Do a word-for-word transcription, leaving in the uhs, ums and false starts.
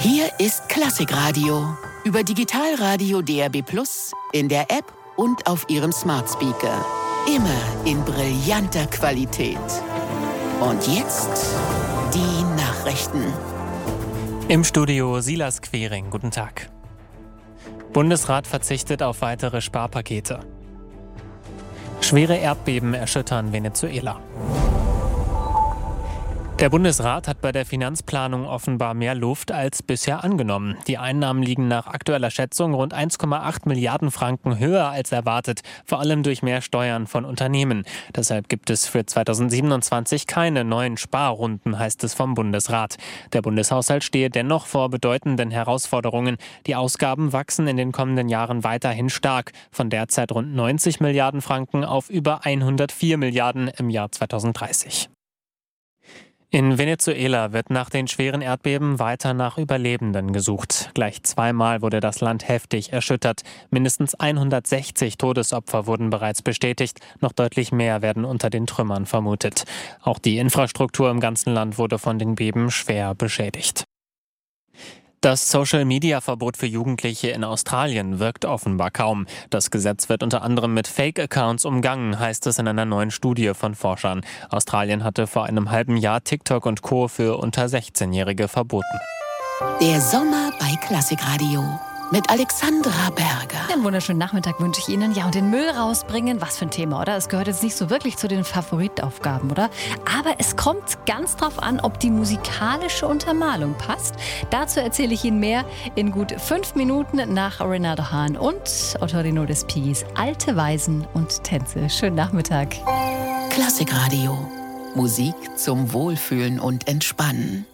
Hier ist Klassikradio. Über Digitalradio D A B plus, in der App und auf Ihrem Smart Speaker. Immer in brillanter Qualität. Und jetzt die Nachrichten. Im Studio Silas Quering. Guten Tag. Bundesrat verzichtet auf weitere Sparpakete. Schwere Erdbeben erschüttern Venezuela. Der Bundesrat hat bei der Finanzplanung offenbar mehr Luft als bisher angenommen. Die Einnahmen liegen nach aktueller Schätzung rund eins Komma acht Milliarden Franken höher als erwartet, vor allem durch mehr Steuern von Unternehmen. Deshalb gibt es für zweitausendsiebenundzwanzig keine neuen Sparrunden, heißt es vom Bundesrat. Der Bundeshaushalt stehe dennoch vor bedeutenden Herausforderungen. Die Ausgaben wachsen in den kommenden Jahren weiterhin stark, von derzeit rund neunzig Milliarden Franken auf über hundertvier Milliarden im Jahr zweitausenddreißig. In Venezuela wird nach den schweren Erdbeben weiter nach Überlebenden gesucht. Gleich zweimal wurde das Land heftig erschüttert. Mindestens hundertsechzig Todesopfer wurden bereits bestätigt. Noch deutlich mehr werden unter den Trümmern vermutet. Auch die Infrastruktur im ganzen Land wurde von den Beben schwer beschädigt. Das Social-Media-Verbot für Jugendliche in Australien wirkt offenbar kaum. Das Gesetz wird unter anderem mit Fake-Accounts umgangen, heißt es in einer neuen Studie von Forschern. Australien hatte vor einem halben Jahr TikTok und Co. für unter sechzehnjährige verboten. Der Sommer bei Klassikradio mit Alexandra Berger. Einen wunderschönen Nachmittag wünsche ich Ihnen. Ja, und den Müll rausbringen, was für ein Thema, oder? Es gehört jetzt nicht so wirklich zu den Favoritaufgaben, oder? Aber es kommt ganz drauf an, ob die musikalische Untermalung passt. Dazu erzähle ich Ihnen mehr in gut fünf Minuten nach Renate Hahn und Ottorino Despigis Alte Weisen und Tänze. Schönen Nachmittag. Klassikradio. Musik zum Wohlfühlen und Entspannen.